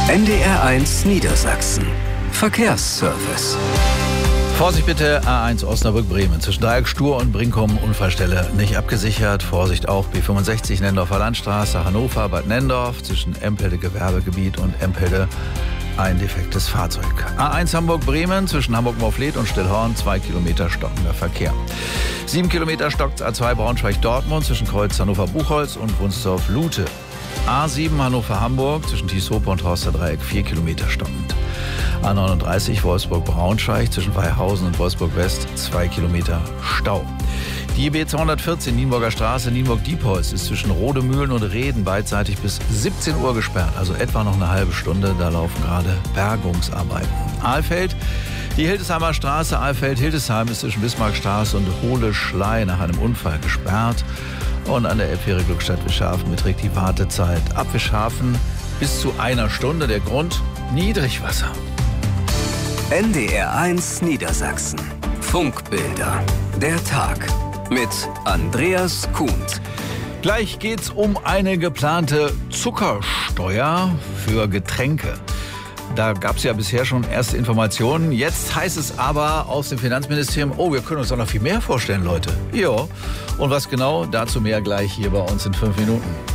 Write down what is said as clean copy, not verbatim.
NDR1 Niedersachsen. Verkehrsservice. Vorsicht bitte, A1 Osnabrück-Bremen. Zwischen Dreieck Stur und Brinkum Unfallstelle nicht abgesichert. Vorsicht auch B65 Nendorfer Landstraße, Hannover, Bad Nendorf. Zwischen Empelde Gewerbegebiet und Empelde ein defektes Fahrzeug. A1 Hamburg-Bremen zwischen Hamburg-Morfleet und Stillhorn 2 Kilometer stockender Verkehr. 7 Kilometer stockt A2 Braunschweig-Dortmund zwischen Kreuz Hannover-Buchholz und Wunsdorf-Lute. A7 Hannover-Hamburg zwischen Tieshope und Horster-Dreieck 4 Kilometer stockend. A39 Wolfsburg-Braunschweig zwischen Weihausen und Wolfsburg-West 2 Kilometer Stau. Die B214 Nienburger Straße Nienburg-Diepholz ist zwischen Rodemühlen und Reden beidseitig bis 17 Uhr gesperrt, also etwa noch eine halbe Stunde. Da laufen gerade Bergungsarbeiten. Alfeld, die Hildesheimer Straße Alfeld-Hildesheim ist zwischen Bismarckstraße und Hohle-Schlei nach einem Unfall gesperrt. Und an der Elbfähre Glückstadt-Wischhafen beträgt die Wartezeit ab Wischhafen bis zu einer Stunde. Der Grund: Niedrigwasser. NDR1 Niedersachsen. Funkbilder. Der Tag. Mit Andreas Kuhnt. Gleich geht's um eine geplante Zuckersteuer für Getränke. Da gab es ja bisher schon erste Informationen. Jetzt heißt es aber aus dem Finanzministerium, wir können uns doch noch viel mehr vorstellen, Leute. Ja, und was genau, dazu mehr gleich hier bei uns in 5 Minuten.